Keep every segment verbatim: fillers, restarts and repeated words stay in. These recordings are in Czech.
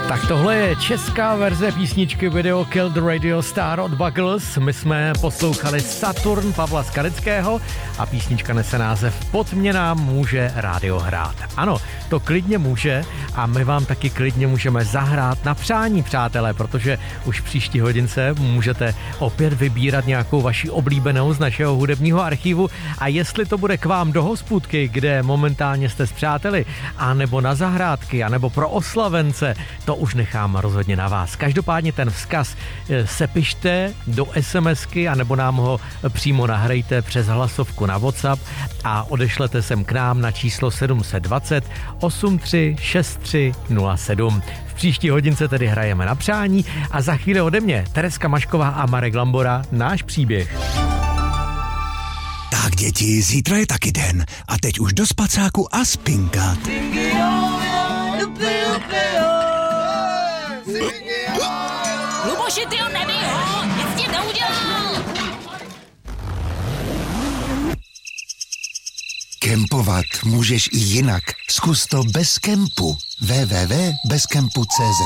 Tak tohle je česká verze písničky Video Killed the Radio Star od Buggles. My jsme poslouchali Saturn Pavla Skalického a písnička nese název Pod mě nám může rádio hrát. Ano, to klidně může a my vám taky klidně můžeme zahrát na přání, přátelé, protože už příští hodince můžete opět vybírat nějakou vaši oblíbenou z našeho hudebního archivu a jestli to bude k vám do hospůdky, kde momentálně jste s přáteli, anebo na zahrádky, anebo pro oslavence, to už nechám rozhodně na vás. Každopádně ten vzkaz sepište do SMSky anebo nám ho přímo nahrajte přes hlasovku na WhatsApp a odešlete sem k nám na číslo sedm set dvacet osm tři šest tři nula sedm. V příští hodince tedy hrajeme na přání a za chvíli ode mě Tereska Mašková a Marek Lambora náš příběh. Tak děti, zítra je taky den a teď už do spacáku a spinkat. Luboši, ty ho nebij ho, nic tím neudělal. Kempovat můžeš i jinak. Zkus to bez kempu. w w w tečka bez kempu tečka c z.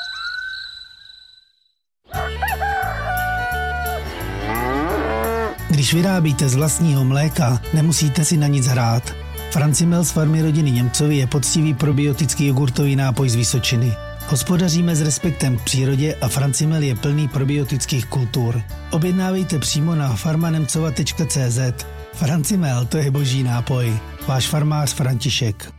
Když vyrábíte z vlastního mléka, nemusíte si na nic hrát. Francimel z farmy rodiny Němcovi je poctivý probiotický jogurtový nápoj z Vysočiny. Hospodaříme s respektem k přírodě a Francimel je plný probiotických kultur. Objednávejte přímo na farmanemcova tečka c z. Francimel, to je boží nápoj. Váš farmář František.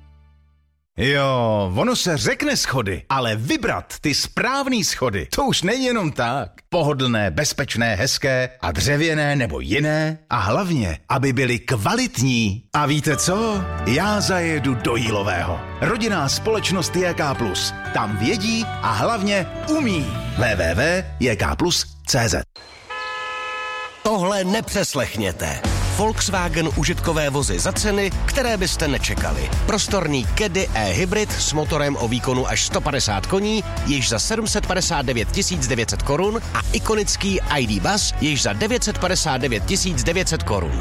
Jo, ono se řekne schody, ale vybrat ty správný schody, to už není jenom tak. Pohodlné, bezpečné, hezké a dřevěné nebo jiné a hlavně, aby byly kvalitní. A víte co? Já zajedu do Jílového. Rodinná společnost J K plus. Tam vědí a hlavně umí. w w w tečka j k plus tečka c z. Tohle nepřeslechněte. Volkswagen užitkové vozy za ceny, které byste nečekali. Prostorný Caddy e-hybrid s motorem o výkonu až sto padesát koní, již za sedm set padesát devět tisíc devět set korun a ikonický I D Buzz již za devět set padesát devět tisíc devět set korun.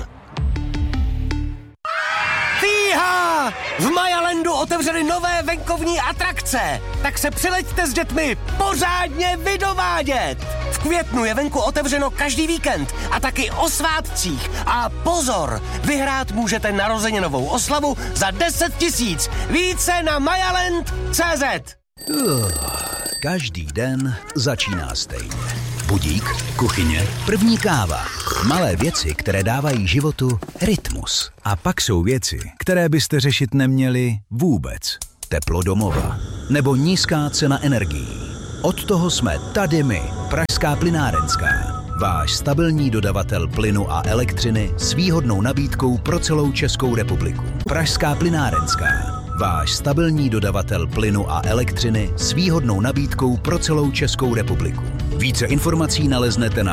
Fíha! V Majalandu otevřeli nové venkovní atrakce, tak se přileďte s dětmi pořádně vydovádět. V květnu je venku otevřeno každý víkend a taky o svátcích. A pozor, vyhrát můžete narozeninovou oslavu za deset tisíc. Více na majaland tečka c z. Uh, každý den začíná stejně. Budík, kuchyně, první káva. Malé věci, které dávají životu rytmus. A pak jsou věci, které byste řešit neměli vůbec. Teplo domova nebo nízká cena energií. Od toho jsme tady my, Pražská plynárenská. Váš stabilní dodavatel plynu a elektřiny s výhodnou nabídkou pro celou Českou republiku. Pražská plynárenská. Váš stabilní dodavatel plynu a elektřiny s výhodnou nabídkou pro celou Českou republiku. Více informací naleznete na